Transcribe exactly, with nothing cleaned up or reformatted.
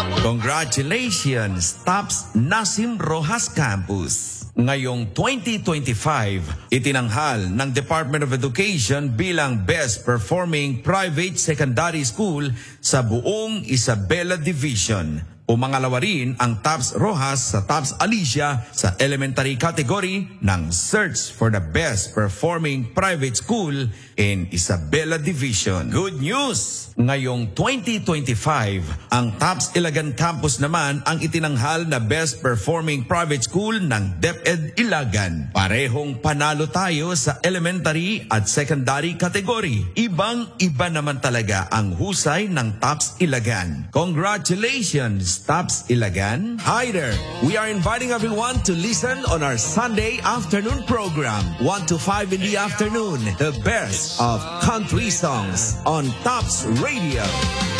Congratulations, TOPS Nasim Rojas Campus. Ngayong twenty twenty-five, itinanghal ng Department of Education bilang Best Performing Private Secondary School sa buong Isabela Division. Umangalawa rin ang TOPS Rojas sa TOPS Alicia sa elementary category ng Search for the Best Performing Private School in Isabela Division. Good news! Ngayong twenty twenty-five, ang TOPS Ilagan Campus naman ang itinanghal na Best Performing Private School ng DepEd Ilagan. Parehong panalo tayo sa elementary at secondary category. Ibang-iba naman talaga ang husay ng TOPS Ilagan. Congratulations, TOPS Ilagan. Hi there! We are inviting everyone to listen on our Sunday afternoon program, one to five in the afternoon, the best of country songs on TOPS Radio.